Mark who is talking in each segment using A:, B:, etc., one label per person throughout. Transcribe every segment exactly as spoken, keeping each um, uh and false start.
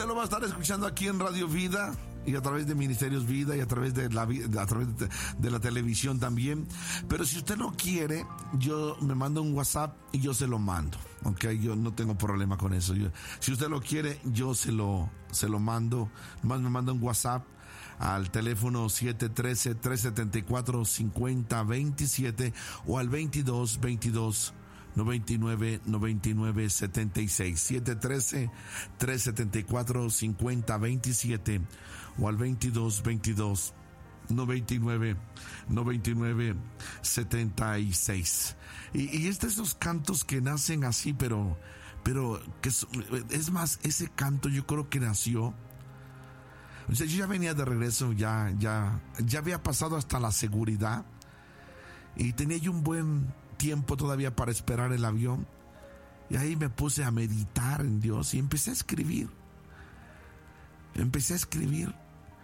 A: usted lo va a estar escuchando aquí en Radio Vida y a través de Ministerios Vida y a través de la, a través de, de la televisión también. Pero si usted lo quiere, yo me mando un WhatsApp y yo se lo mando. Ok, yo no tengo problema con eso. Yo, si usted lo quiere, yo se lo, se lo mando. Más me manda un WhatsApp al teléfono siete uno tres, tres siete cuatro, cinco cero dos siete o al veintidós veintidós noventa y nueve noventa y nueve setenta y seis. siete uno tres, tres siete cuatro, cinco cero dos siete o al veintidós veintidós noventa y nueve noventa y nueve setenta y seis. Y, y este, esos cantos que nacen así, pero, pero que es, es más, ese canto yo creo que nació. O sea, yo ya venía de regreso, ya, ya, ya había pasado hasta la seguridad y tenía yo un buen tiempo todavía para esperar el avión. Y ahí me puse a meditar en Dios y empecé a escribir. Empecé a escribir.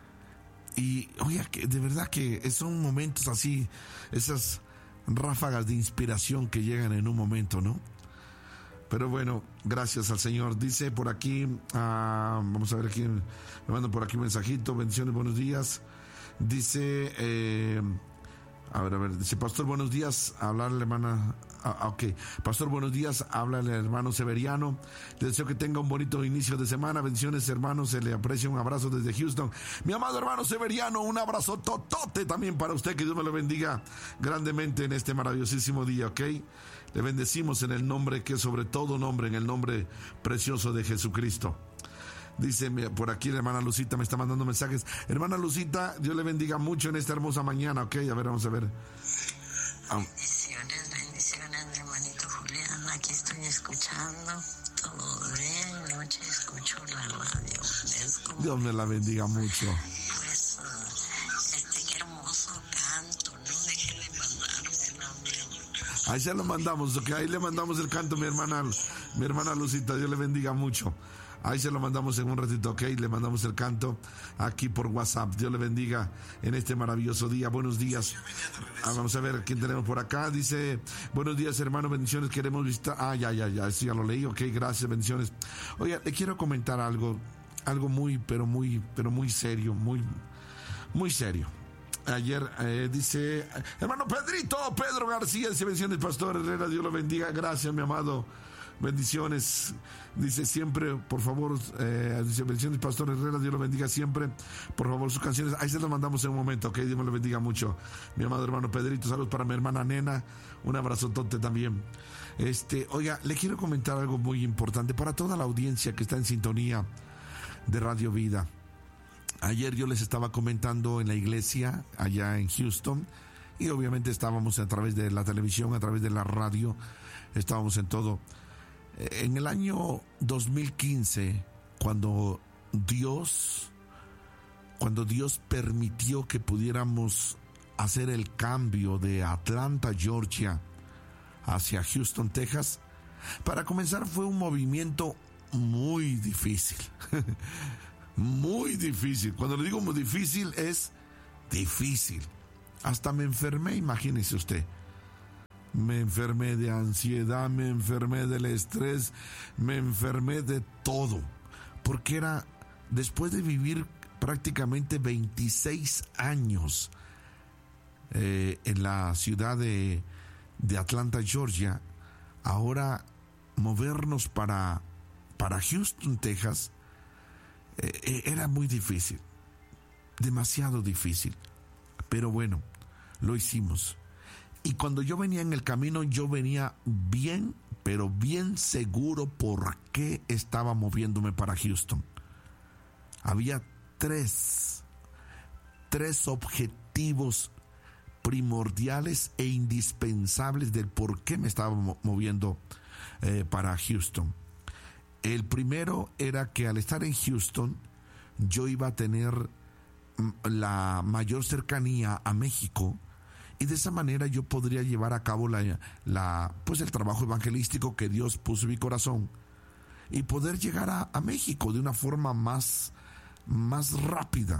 A: Y oye, que de verdad que son momentos así, esas ráfagas de inspiración que llegan en un momento, ¿no? Pero bueno, gracias al Señor. Dice por aquí, uh, vamos a ver aquí, me mandan por aquí un mensajito. Bendiciones, buenos días. Dice, eh, a ver, a ver, dice, pastor, buenos días. Hablar la hermana, ah, ok. Pastor, buenos días. Habla el hermano Severiano. Le deseo que tenga un bonito inicio de semana. Bendiciones, hermanos. Se le aprecia. Un abrazo desde Houston. Mi amado hermano Severiano, un abrazo totote también para usted. Que Dios me lo bendiga grandemente en este maravillosísimo día, ok. Le bendecimos en el nombre que es sobre todo nombre, en el nombre precioso de Jesucristo. Dice por aquí la hermana Lucita, me está mandando mensajes. Hermana Lucita, Dios le bendiga mucho en esta hermosa mañana, ok. A ver, vamos a ver. Um,
B: bendiciones, bendiciones, mi hermanito Julián. Aquí estoy escuchando todo bien. Noche escucho la radio. Como...
A: Dios me la bendiga mucho.
B: Pues, este, qué hermoso canto, ¿no? Déjenle mandarme la.
A: Ahí se lo mandamos, ok. Ahí le mandamos el canto, mi hermana, mi hermana Lucita. Dios le bendiga mucho. Ahí se lo mandamos en un ratito, ok. Le mandamos el canto aquí por WhatsApp. Dios le bendiga en este maravilloso día. Buenos días. Ah, vamos a ver quién tenemos por acá. Dice, buenos días, hermano, bendiciones. Queremos visitar. Ah, ya, ya, ya. Eso ya lo leí, ok. Gracias, bendiciones. Oiga, le quiero comentar algo, algo muy, pero muy, pero muy serio, muy, muy serio. Ayer eh, dice, hermano Pedrito, Pedro García, dice, bendiciones, pastor Herrera, Dios lo bendiga. Gracias, mi amado. Bendiciones, dice siempre, por favor, eh, dice bendiciones, pastor Herrera, Dios lo bendiga siempre, por favor, sus canciones, ahí se las mandamos en un momento, ok, Dios me lo bendiga mucho, mi amado hermano Pedrito, saludos para mi hermana Nena, un abrazotote también. Este, oiga, le quiero comentar algo muy importante para toda la audiencia que está en sintonía de Radio Vida. Ayer yo les estaba comentando en la iglesia, allá en Houston, y obviamente estábamos a través de la televisión, a través de la radio, estábamos en todo. En el año dos mil quince, cuando Dios, cuando Dios permitió que pudiéramos hacer el cambio de Atlanta, Georgia, hacia Houston, Texas, para comenzar fue un movimiento muy difícil, muy difícil. Cuando le digo muy difícil, es difícil. Hasta me enfermé, imagínese usted. Me enfermé de ansiedad, me enfermé del estrés, me enfermé de todo. Porque era, después de vivir prácticamente veintiséis años eh, en la ciudad de, de Atlanta, Georgia, ahora movernos para, para Houston, Texas, eh, era muy difícil, demasiado difícil. Pero bueno, lo hicimos. Y cuando yo venía en el camino, yo venía bien, pero bien seguro por qué estaba moviéndome para Houston. Había tres, tres objetivos primordiales e indispensables del por qué me estaba moviendo eh, para Houston. El primero era que al estar en Houston, yo iba a tener la mayor cercanía a México, y de esa manera yo podría llevar a cabo la, la, pues el trabajo evangelístico que Dios puso en mi corazón y poder llegar a, a México de una forma más, más rápida.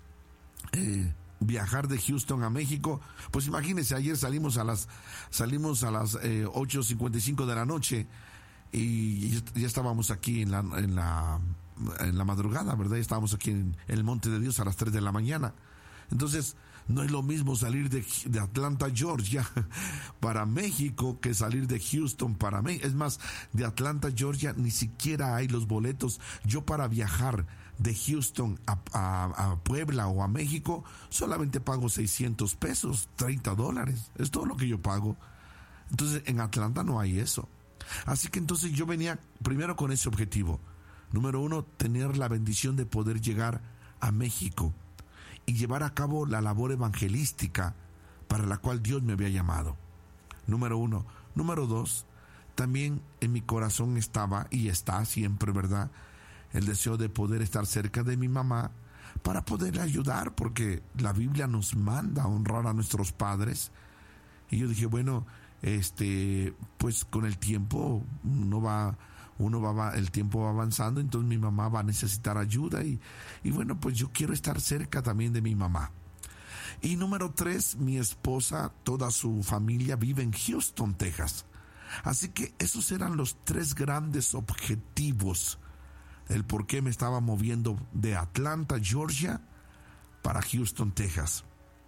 A: Eh, viajar de Houston a México, pues imagínense, ayer salimos a las, salimos a las eh, ocho cincuenta y cinco de la noche y ya estábamos aquí en la, en la en la madrugada, ¿verdad? Estábamos aquí en el Monte de Dios a las tres de la mañana. Entonces, no es lo mismo salir de, de Atlanta, Georgia, para México, que salir de Houston para México. Es más, de Atlanta, Georgia, ni siquiera hay los boletos. Yo para viajar de Houston a, a, a Puebla o a México, solamente pago seiscientos pesos, treinta dólares. Es todo lo que yo pago. Entonces, en Atlanta no hay eso. Así que entonces yo venía primero con ese objetivo. Número uno, tener la bendición de poder llegar a México y llevar a cabo la labor evangelística para la cual Dios me había llamado. Número uno. Número dos, también en mi corazón estaba y está siempre, ¿verdad?, el deseo de poder estar cerca de mi mamá para poderle ayudar, porque la Biblia nos manda a honrar a nuestros padres. Y yo dije, bueno, este, pues con el tiempo uno va... uno va, el tiempo va avanzando, entonces mi mamá va a necesitar ayuda y, y bueno, pues yo quiero estar cerca también de mi mamá. Y número tres, mi esposa, toda su familia vive en Houston, Texas. Así que esos eran los tres grandes objetivos, el por qué me estaba moviendo de Atlanta, Georgia, para Houston, Texas.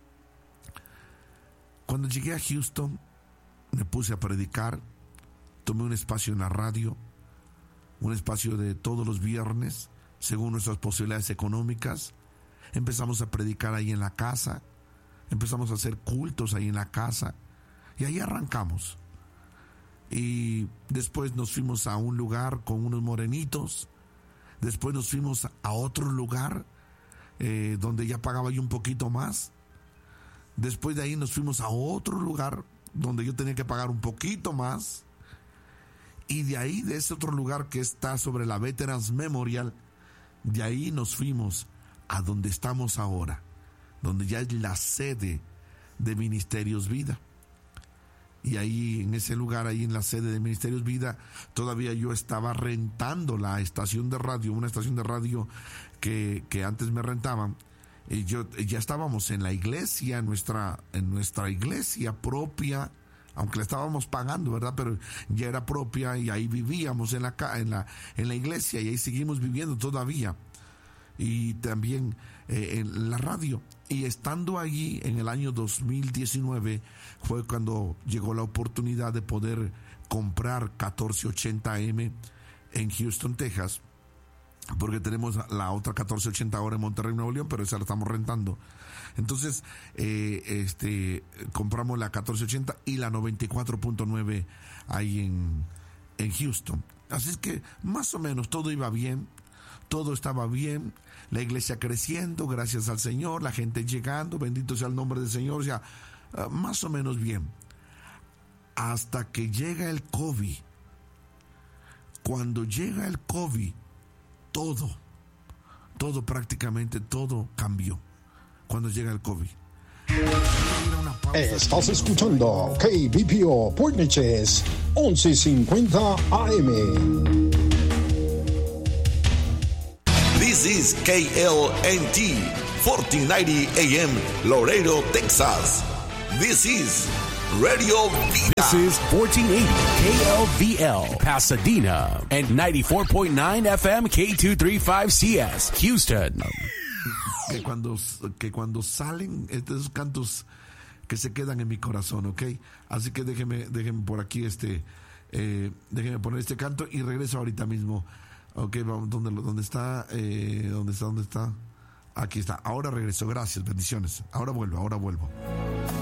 A: Cuando llegué a Houston, me puse a predicar, tomé un espacio en la radio, un espacio de todos los viernes, según nuestras posibilidades económicas. Empezamos a predicar ahí en la casa, empezamos a hacer cultos ahí en la casa, y ahí arrancamos. Y después nos fuimos a un lugar con unos morenitos, después nos fuimos a otro lugar, eh, donde ya pagaba yo un poquito más. Después de ahí nos fuimos a otro lugar, donde yo tenía que pagar un poquito más. Y de ahí, de ese otro lugar que está sobre la Veterans Memorial, de ahí nos fuimos a donde estamos ahora, donde ya es la sede de Ministerios Vida. Y ahí, en ese lugar, ahí en la sede de Ministerios Vida, todavía yo estaba rentando la estación de radio, una estación de radio que, que antes me rentaban. Y yo, ya estábamos en la iglesia, en nuestra, en nuestra iglesia propia, aunque la estábamos pagando, ¿verdad? Pero ya era propia y ahí vivíamos en la, en la, en la iglesia y ahí seguimos viviendo todavía. Y también eh, en la radio. Y estando allí en el año dos mil diecinueve fue cuando llegó la oportunidad de poder comprar catorce ochenta A M en Houston, Texas, porque tenemos la otra catorce ochenta ahora en Monterrey, Nuevo León, pero esa la estamos rentando. Entonces, eh, este, compramos la catorce ochenta y la noventa y cuatro punto nueve ahí en, en Houston. Así es que más o menos todo iba bien, todo estaba bien, la iglesia creciendo, gracias al Señor, la gente llegando, bendito sea el nombre del Señor, o sea, uh, más o menos bien. Hasta que llega el COVID. Cuando llega el COVID, todo, todo prácticamente, todo cambió. Cuando llega el COVID.
C: Estás escuchando K B P O por Neches once cincuenta A M.
D: This is K L N T fourteen ninety A M Laredo, Texas. This is Radio Vida.
E: This is fourteen eighty K L V L Pasadena and ninety-four point nine F M K two thirty-five C S Houston.
A: Que cuando, que cuando salen estos cantos que se quedan en mi corazón, ¿ok? Así que déjeme, déjeme por aquí este, eh, déjeme poner este canto y regreso ahorita mismo. Ok, vamos, ¿dónde, dónde está? Eh, ¿Dónde está? ¿Dónde está? Aquí está. Ahora regreso. Gracias, bendiciones. Ahora vuelvo, ahora vuelvo.